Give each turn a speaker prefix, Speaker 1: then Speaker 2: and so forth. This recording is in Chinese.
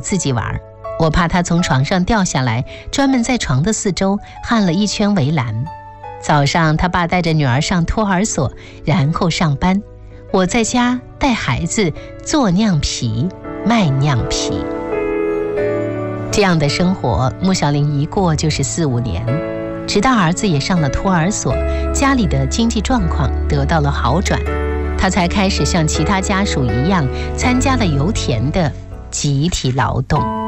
Speaker 1: 自己玩，我怕他从床上掉下来，专门在床的四周焊了一圈围栏。早上他爸带着女儿上托儿所，然后上班，我在家带孩子做酿皮卖酿皮。这样的生活穆小玲一过就是4、5年，直到儿子也上了托儿所，家里的经济状况得到了好转，他才开始像其他家属一样参加了油田的集体劳动。